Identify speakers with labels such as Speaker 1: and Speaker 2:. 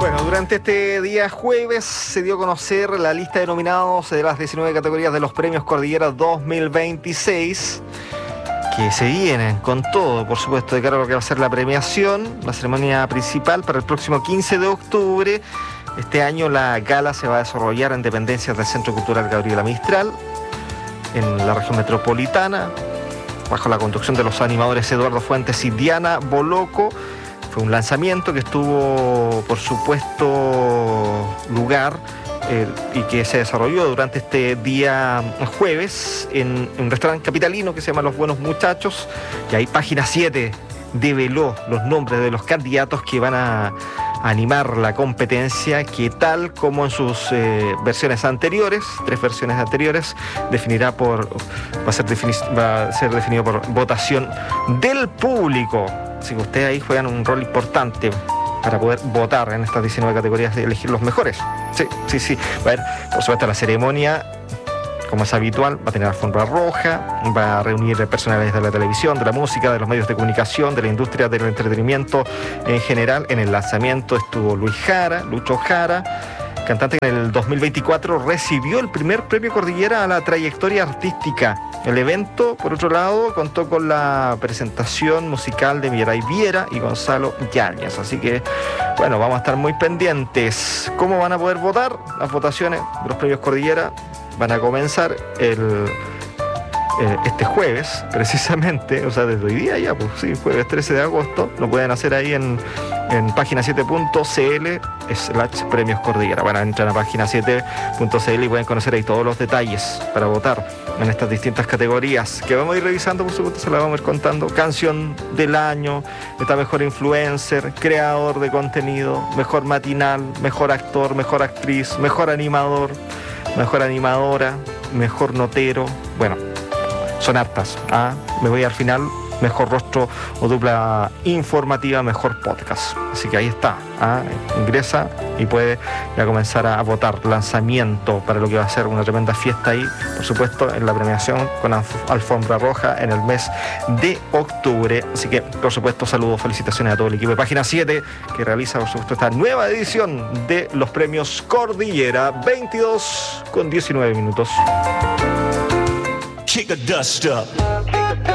Speaker 1: Bueno, durante este día jueves se dio a conocer la lista de nominados de las 19 categorías de los Premios Cordillera 2026, que se vienen con todo, por supuesto, de cara a lo que va a ser la premiación, la ceremonia principal para el próximo 15 de octubre. Este año la gala se va a desarrollar en dependencias del Centro Cultural Gabriela Mistral, en la región metropolitana, bajo la conducción de los animadores Eduardo Fuentes y Diana Boloco. Fue un lanzamiento que estuvo, por supuesto, lugar y que se desarrolló durante este día jueves en un restaurante capitalino que se llama Los Buenos Muchachos, y ahí Página 7 develó los nombres de los candidatos que van a animar la competencia, que tal como en sus versiones anteriores, 3 versiones anteriores, va a ser definido por votación del público. Así que ustedes ahí juegan un rol importante para poder votar en estas 19 categorías y elegir los mejores. Sí. Va a haber, por supuesto, la ceremonia, como es habitual, va a tener alfombra roja, va a reunir personalidades de la televisión, de la música, de los medios de comunicación, de la industria del entretenimiento en general. En el lanzamiento estuvo Lucho Jara, cantante que en el 2024 recibió el primer premio Cordillera a la trayectoria artística. El evento, por otro lado, contó con la presentación musical de Mireille Viera y Gonzalo Yáñez. Así que, bueno, vamos a estar muy pendientes. ¿Cómo van a poder votar? Las votaciones de los premios Cordillera van a comenzar este jueves, precisamente, o sea, desde hoy día ya, pues sí, jueves 13 de agosto, lo pueden hacer ahí en página7.cl/premios Cordillera. Bueno, entran a página7.cl y pueden conocer ahí todos los detalles para votar en estas distintas categorías que vamos a ir revisando, por supuesto, se las vamos a ir contando. Canción del año, está mejor influencer, creador de contenido, mejor matinal, mejor actor, mejor actriz, mejor animador, mejor animadora, mejor notero. Bueno, son hartas. Me voy al final, mejor rostro o dupla informativa, mejor podcast. Así que ahí está. Ingresa y puede ya comenzar a votar. Lanzamiento para lo que va a ser una tremenda fiesta ahí, por supuesto, en la premiación con alfombra roja en el mes de octubre. Así que, por supuesto, saludos, felicitaciones a todo el equipo de Página 7 que realiza, por supuesto, esta nueva edición de los premios Cordillera. 22:19.
Speaker 2: Kick a dust up.